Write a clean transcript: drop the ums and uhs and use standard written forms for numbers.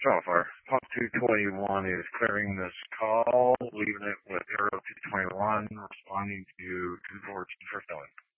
So far, Pop 221 is clearing this call, leaving it with Arrow 221 responding to 242 for filling.